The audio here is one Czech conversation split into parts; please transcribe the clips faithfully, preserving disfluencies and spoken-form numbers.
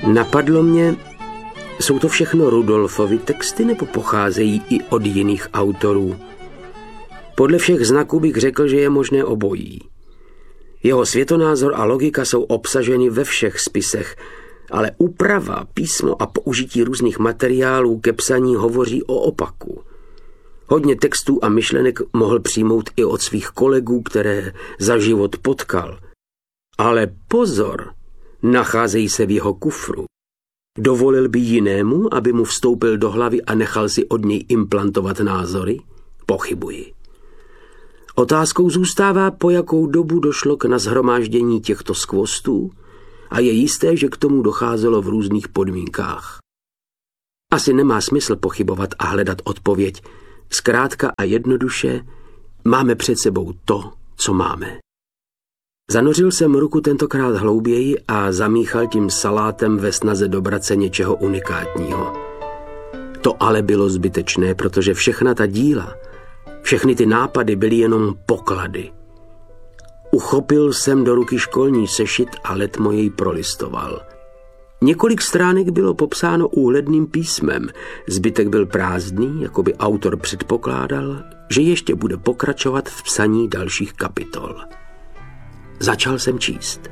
Napadlo mě, jsou to všechno Rudolfovy texty nebo pocházejí i od jiných autorů? Podle všech znaků bych řekl, že je možné obojí. Jeho světonázor a logika jsou obsaženy ve všech spisech, ale úprava, písmo a použití různých materiálů ke psaní hovoří o opaku. Hodně textů a myšlenek mohl přijmout i od svých kolegů, které za život potkal. Ale pozor, nacházejí se v jeho kufru. Dovolil by jinému, aby mu vstoupil do hlavy a nechal si od něj implantovat názory? Pochybuji. Otázkou zůstává, po jakou dobu došlo k nashromáždění těchto skvostů a je jisté, že k tomu docházelo v různých podmínkách. Asi nemá smysl pochybovat a hledat odpověď. Zkrátka a jednoduše máme před sebou to, co máme. Zanořil jsem ruku tentokrát hlouběji a zamíchal tím salátem ve snaze dobrat se něčeho unikátního. To ale bylo zbytečné, protože všechna ta díla, všechny ty nápady byly jenom poklady. Uchopil jsem do ruky školní sešit a letmo jej prolistoval. Několik stránek bylo popsáno úhledným písmem, zbytek byl prázdný, jako by autor předpokládal, že ještě bude pokračovat v psaní dalších kapitol. Začal jsem číst.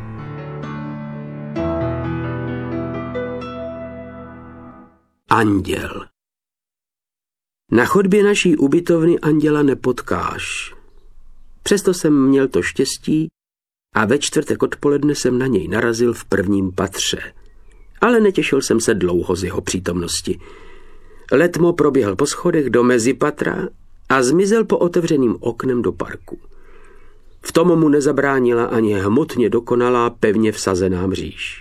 Anděl. Na chodbě naší ubytovny anděla nepotkáš. Přesto jsem měl to štěstí a ve čtvrtek odpoledne jsem na něj narazil v prvním patře. Ale netěšil jsem se dlouho z jeho přítomnosti. Letmo proběhl po schodech do mezipatra a zmizel po otevřeným oknem do parku. V tom mu nezabránila ani hmotně dokonalá, pevně vsazená mříž.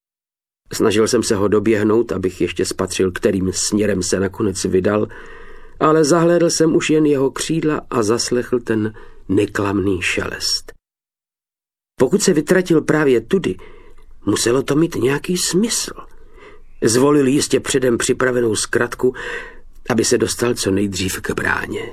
Snažil jsem se ho doběhnout, abych ještě spatřil, kterým směrem se nakonec vydal, ale zahlédl jsem už jen jeho křídla a zaslechl ten neklamný šelest. Pokud se vytratil právě tudy, muselo to mít nějaký smysl. Zvolil jistě předem připravenou zkratku, aby se dostal co nejdřív k bráně.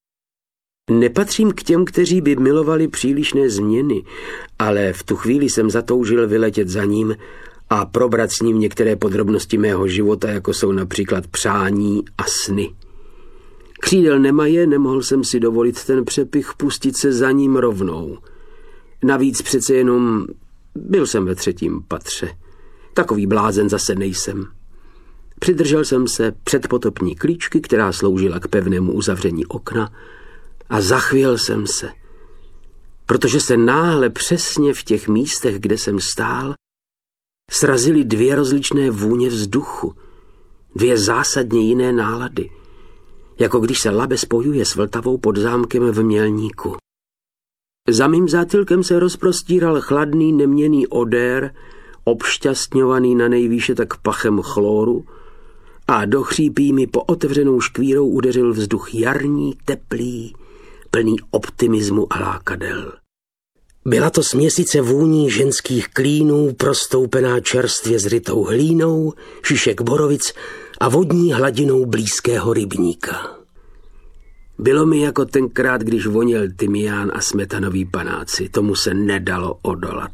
Nepatřím k těm, kteří by milovali přílišné změny, ale v tu chvíli jsem zatoužil vyletět za ním a probrat s ním některé podrobnosti mého života, jako jsou například přání a sny. Křídel nemaje, nemohl jsem si dovolit ten přepich pustit se za ním rovnou. Navíc přece jenom byl jsem ve třetím patře. Takový blázen zase nejsem. Přidržel jsem se předpotopní klíčky, která sloužila k pevnému uzavření okna, a zachvěl jsem se, protože se náhle přesně v těch místech, kde jsem stál, srazily dvě rozličné vůně vzduchu, dvě zásadně jiné nálady, jako když se Labe spojuje s Vltavou pod zámkem v Mělníku. Za mým zátylkem se rozprostíral chladný neměnný odér, obšťastňovaný na nejvýše tak pachem chloru, a do chřípí mi po otevřenou škvírou udeřil vzduch jarní, teplý, plný optimismu a lákadel. Byla to směsice vůní ženských klínů, prostoupená čerstvě zrytou hlínou, šišek borovic a vodní hladinou blízkého rybníka. Bylo mi jako tenkrát, když voněl tymián a smetanový panáci, tomu se nedalo odolat.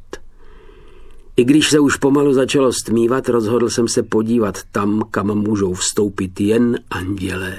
I když se už pomalu začalo stmívat, rozhodl jsem se podívat tam, kam můžou vstoupit jen andělé.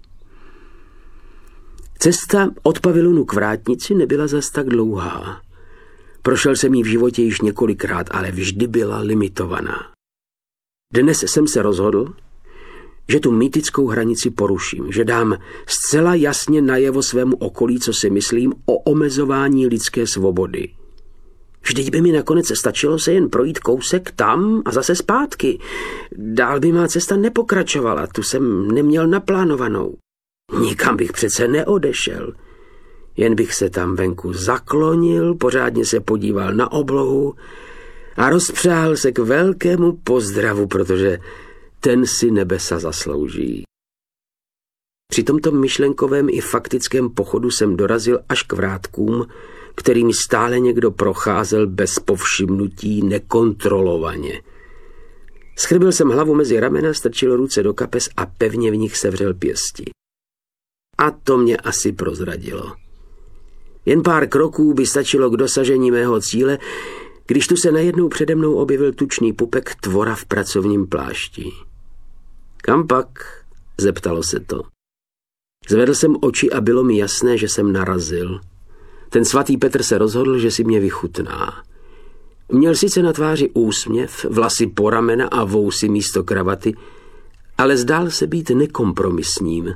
Cesta od pavilonu k vrátnici nebyla zas tak dlouhá. Prošel jsem ji v životě již několikrát, ale vždy byla limitovaná. Dnes jsem se rozhodl, že tu mýtickou hranici poruším, že dám zcela jasně najevo svému okolí, co si myslím o omezování lidské svobody. Vždyť by mi nakonec stačilo se jen projít kousek tam a zase zpátky. Dál by má cesta nepokračovala, tu jsem neměl naplánovanou. Nikam bych přece neodešel. Jen bych se tam venku zaklonil, pořádně se podíval na oblohu a rozpřál se k velkému pozdravu, protože ten si nebesa zaslouží. Při tomto myšlenkovém i faktickém pochodu jsem dorazil až k vrátkům, kterými stále někdo procházel bez povšimnutí, nekontrolovaně. Schrbil jsem hlavu mezi ramena, strčil ruce do kapes a pevně v nich sevřel pěsti. A to mě asi prozradilo. Jen pár kroků by stačilo k dosažení mého cíle, když tu se najednou přede mnou objevil tučný pupek tvora v pracovním plášti. Kam pak? Zeptalo se to. Zvedl jsem oči a bylo mi jasné, že jsem narazil. Ten svatý Petr se rozhodl, že si mě vychutná. Měl sice na tváři úsměv, vlasy po ramena a vousy místo kravaty, ale zdál se být nekompromisním.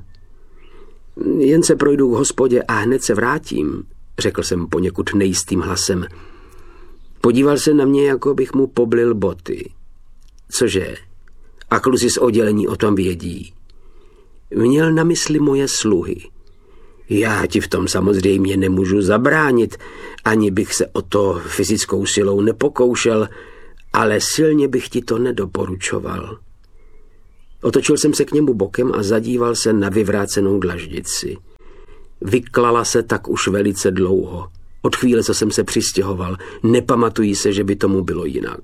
Jen se projdu k hospodě a hned se vrátím, řekl jsem poněkud nejistým hlasem. Podíval se na mě, jako bych mu poblil boty. Cože? A kluci z oddělení o tom vědí. Měl na mysli moje sluhy. Já ti v tom samozřejmě nemůžu zabránit, ani bych se o to fyzickou silou nepokoušel, ale silně bych ti to nedoporučoval. Otočil jsem se k němu bokem a zadíval se na vyvrácenou dlaždici. Vyklala se tak už velice dlouho. Od chvíle, co jsem se přistěhoval, nepamatuji se, že by tomu bylo jinak.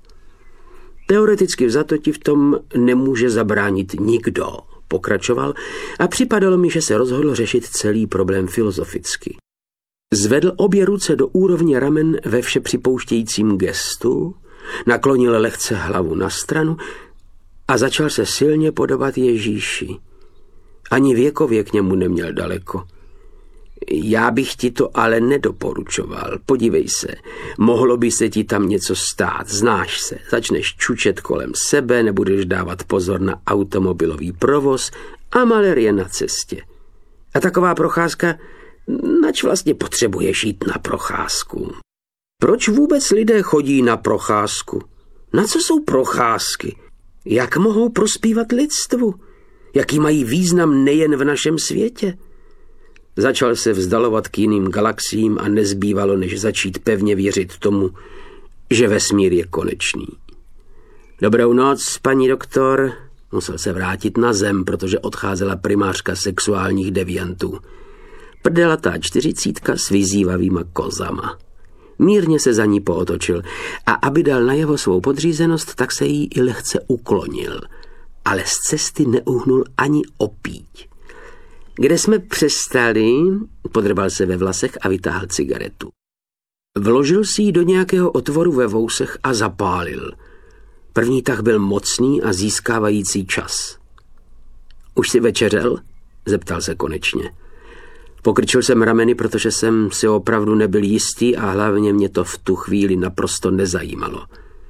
Teoreticky vzato ti v tom nemůže zabránit nikdo, pokračoval a připadalo mi, že se rozhodl řešit celý problém filozoficky. Zvedl obě ruce do úrovně ramen ve vše připouštějícím gestu, naklonil lehce hlavu na stranu a začal se silně podobat Ježíši. Ani věkově k němu neměl daleko. Já bych ti to ale nedoporučoval. Podívej se, mohlo by se ti tam něco stát. Znáš se, začneš čučet kolem sebe, nebudeš dávat pozor na automobilový provoz a malér je na cestě. A taková procházka, nač vlastně potřebuješ jít na procházku? Proč vůbec lidé chodí na procházku? Na co jsou procházky? Jak mohou prospívat lidstvu? Jaký mají význam nejen v našem světě? Začal se vzdalovat k jiným galaxiím a nezbývalo, než začít pevně věřit tomu, že vesmír je konečný. Dobrou noc, paní doktor. Musel se vrátit na zem, protože odcházela primářka sexuálních deviantů. Prdelatá čtyřicítka s vyzývavýma kozama. Mírně se za ní pootočil a aby dal najevo svou podřízenost, tak se jí i lehce uklonil. Ale z cesty neuhnul ani opíť. Kde jsme přestali, podrbal se ve vlasech a vytáhl cigaretu. Vložil si ji do nějakého otvoru ve vousech a zapálil. První tah byl mocný a získávající čas. Už si večeřel? Zeptal se konečně. Pokrčil jsem rameny, protože jsem si opravdu nebyl jistý a hlavně mě to v tu chvíli naprosto nezajímalo.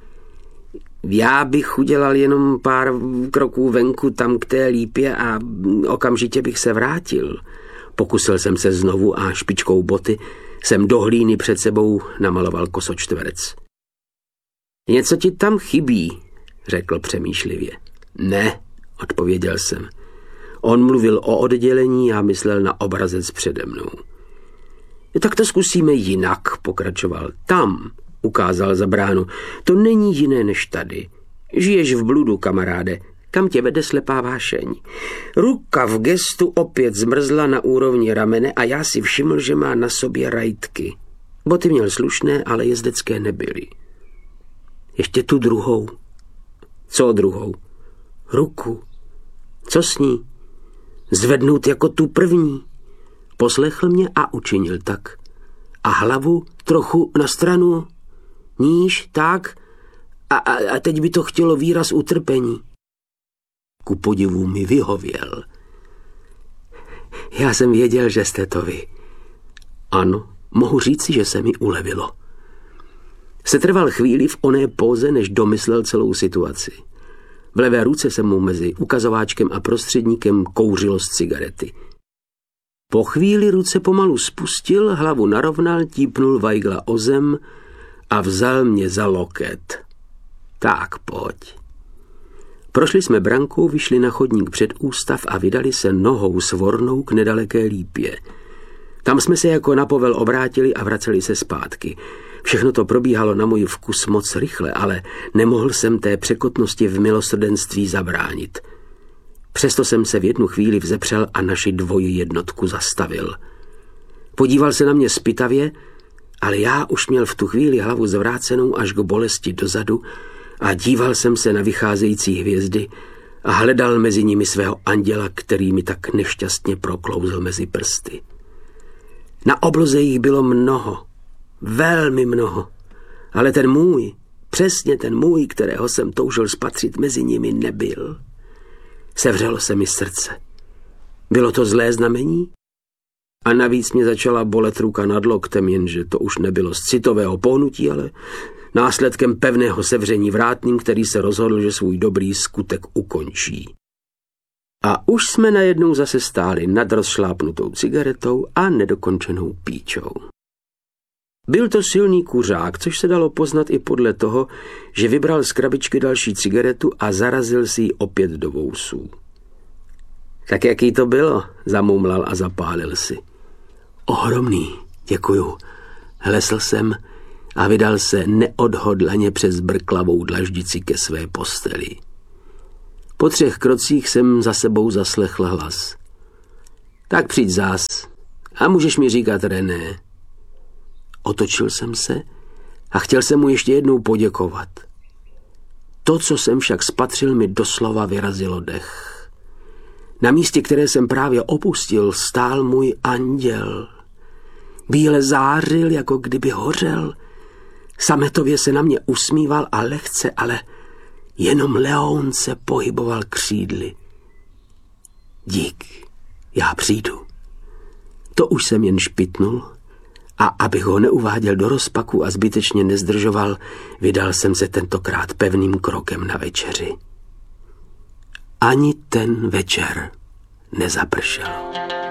Já bych udělal jenom pár kroků venku tam k té lípě a okamžitě bych se vrátil. Pokusil jsem se znovu a špičkou boty jsem do hlíny před sebou namaloval kosočtverec. Něco ti tam chybí, řekl přemýšlivě. Ne, odpověděl jsem. On mluvil o oddělení a myslel na obrazec přede mnou. Tak to zkusíme jinak, pokračoval. Tam, ukázal za bránu. To není jiné než tady. Žiješ v bludu, kamaráde. Kam tě vede slepá vášeň? Ruka v gestu opět zmrzla na úrovni ramene a já si všiml, že má na sobě rajtky. Boty měl slušné, ale jezdecké nebyly. Ještě tu druhou. Co druhou? Ruku. Co s ní? Zvednout jako tu první. Poslechl mě a učinil tak. A hlavu trochu na stranu, níž, tak, a, a, a teď by to chtělo výraz utrpení. Ku podivu mi vyhověl. Já jsem věděl, že jste to vy. Ano, mohu říci, že se mi ulevilo. Setrval chvíli v oné póze, než domyslel celou situaci. V levé ruce se mu mezi ukazováčkem a prostředníkem kouřilo z cigarety. Po chvíli ruce pomalu spustil, hlavu narovnal, típnul Weigla o zem a vzal mě za loket. Tak pojď. Prošli jsme brankou, vyšli na chodník před ústav a vydali se nohou svornou k nedaleké lípě. Tam jsme se jako na povel obrátili a vraceli se zpátky. Všechno to probíhalo na můj vkus moc rychle, ale nemohl jsem té překotnosti v milosrdenství zabránit. Přesto jsem se v jednu chvíli vzepřel a naši dvojjednotku zastavil. Podíval se na mě zpytavě, ale já už měl v tu chvíli hlavu zvrácenou až k bolesti dozadu a díval jsem se na vycházející hvězdy a hledal mezi nimi svého anděla, který mi tak nešťastně proklouzl mezi prsty. Na obloze jich bylo mnoho, velmi mnoho Ale ten můj, přesně ten můj, kterého jsem toužil spatřit mezi nimi, nebyl. Sevřelo se mi srdce. Bylo to zlé znamení? A navíc mě začala bolet ruka nad loktem, jenže to už nebylo z citového pohnutí, ale následkem pevného sevření vrátným, který se rozhodl, že svůj dobrý skutek ukončí. A už jsme najednou zase stáli nad rozšlápnutou cigaretou a nedokončenou píčou. Byl to silný kuřák, což se dalo poznat i podle toho, že vybral z krabičky další cigaretu a zarazil si ji opět do vousů. Tak jaký to bylo? Zamumlal a zapálil si. Ohromný, děkuju. Hlesl jsem a vydal se neodhodlaně přes brklavou dlaždici ke své posteli. Po třech krocích jsem za sebou zaslechl hlas. Tak přijď zás a můžeš mi říkat René. Otočil jsem se a chtěl jsem mu ještě jednou poděkovat. To, co jsem však spatřil, mi doslova vyrazilo dech. Na místě, které jsem právě opustil, stál můj anděl. Bíle zářil, jako kdyby hořel. Sametově se na mě usmíval a lehce, ale jenom Leon se pohyboval křídly. Dík, já přijdu. To už jsem jen špitnul a abych ho neuváděl do rozpaku a zbytečně nezdržoval, vydal jsem se tentokrát pevným krokem na večeři. Ani ten večer nezapršel.